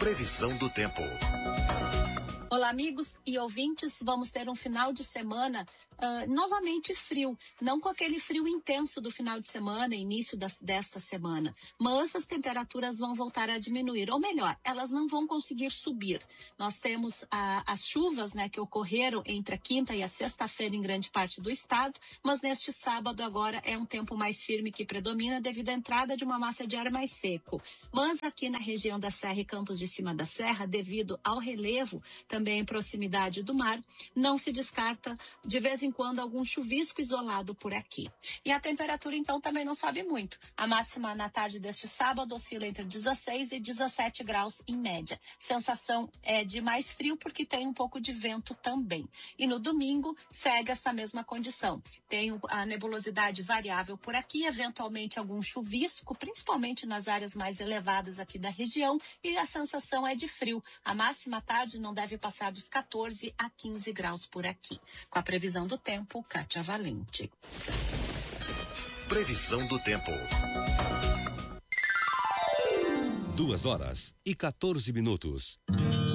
Previsão do tempo. Olá, amigos e ouvintes. Vamos ter um final de semana novamente frio. Não com aquele frio intenso do final de semana, início desta semana. Mas as temperaturas vão voltar a diminuir. Ou melhor, elas não vão conseguir subir. Nós temos as chuvas, né, que ocorreram entre a quinta e a sexta-feira em grande parte do estado. Mas neste sábado agora é um tempo mais firme que predomina devido à entrada de uma massa de ar mais seco. Mas aqui na região da Serra e Campos de Cima da Serra, devido ao relevo, também em proximidade do mar, não se descarta de vez em quando algum chuvisco isolado por aqui. E a temperatura então também não sobe muito. A máxima na tarde deste sábado oscila entre 16 e 17 graus em média. Sensação é de mais frio porque tem um pouco de vento também. E no domingo segue esta mesma condição. Tem a nebulosidade variável por aqui, eventualmente algum chuvisco, principalmente nas áreas mais elevadas aqui da região, e a sensação é de frio. A máxima à tarde não deve passar dos 14 a 15 graus por aqui. Com a previsão do tempo, Kátia Valente. Previsão do tempo. 2 horas e 14 minutos.